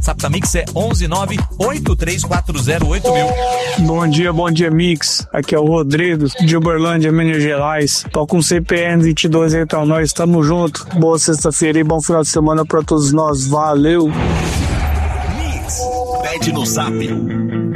WhatsApp da Mix é 11983408000. Bom dia, Mix. Aqui é o Rodrigo, de Uberlândia, Minas Gerais. Tô com CPN 22, então nós estamos juntos. Boa sexta-feira e bom final de semana pra todos nós. Valeu! Mix, pede no Zap